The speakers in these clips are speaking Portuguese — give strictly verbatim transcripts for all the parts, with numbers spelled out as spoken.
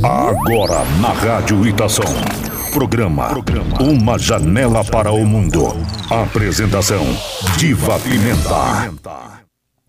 Agora na Rádio Itação. Programa, Programa Uma Janela para o Mundo. Apresentação Diva Pimenta.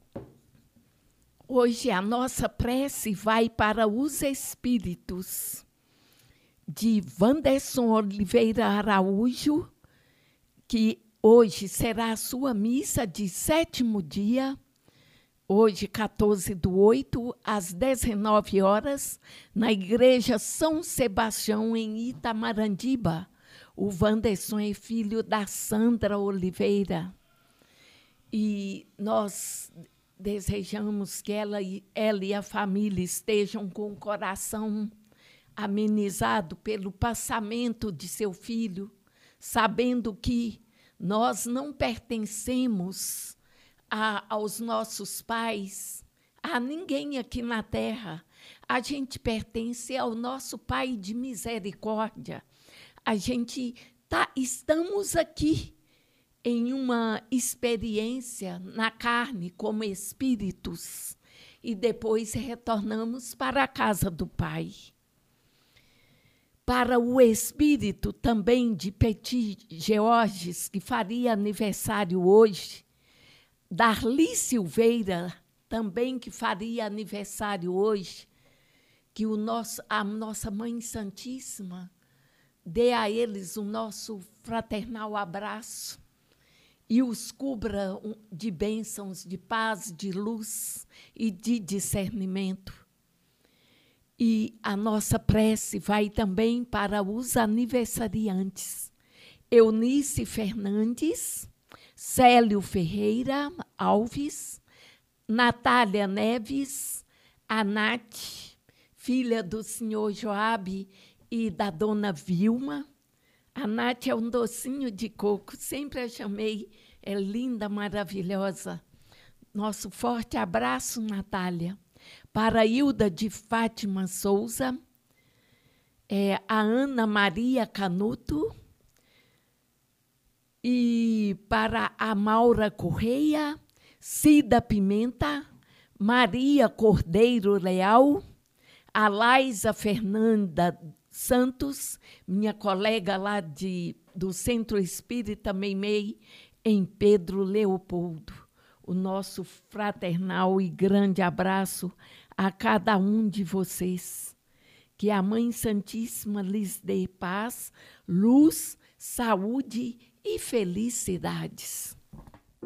Hoje a nossa prece vai para os espíritos de Wanderson Oliveira Araújo, que hoje será a sua missa de sétimo dia, hoje, quatorze do oito, às dezenove horas, na Igreja São Sebastião, em Itamarandiba. O Wanderson é filho da Sandra Oliveira. E nós desejamos que ela e, ela e a família estejam com o coração amenizado pelo passamento de seu filho, sabendo que nós não pertencemos a, aos nossos pais, a ninguém aqui na terra. A gente pertence ao nosso Pai de misericórdia. A gente tá, estamos aqui em uma experiência na carne como espíritos e depois retornamos para a casa do Pai. Para o espírito também de Petit Georges, que faria aniversário hoje, Darli Silveira, também que faria aniversário hoje, que o nosso, a nossa Mãe Santíssima dê a eles o nosso fraternal abraço e os cubra de bênçãos, de paz, de luz e de discernimento. E a nossa prece vai também para os aniversariantes. Eunice Fernandes, Célio Ferreira Alves, Natália Neves, a Nath, filha do senhor Joabe e da dona Vilma. A Nath é um docinho de coco, sempre a chamei, é linda, maravilhosa. Nosso forte abraço, Natália. Para a Hilda de Fátima Souza, é, a Ana Maria Canuto, e para a Maura Correia, Cida Pimenta, Maria Cordeiro Leal, a Laisa Fernanda Santos, minha colega lá de, do Centro Espírita Meimei, em Pedro Leopoldo. O nosso fraternal e grande abraço a cada um de vocês. Que a Mãe Santíssima lhes dê paz, luz, saúde e felicidades.